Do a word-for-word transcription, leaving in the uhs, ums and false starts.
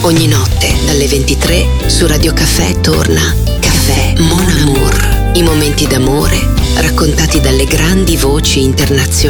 Ogni notte dalle ventitré su Radio Caffè torna Caffè Mon Amour. I momenti d'amore raccontati dalle grandi voci internazionali.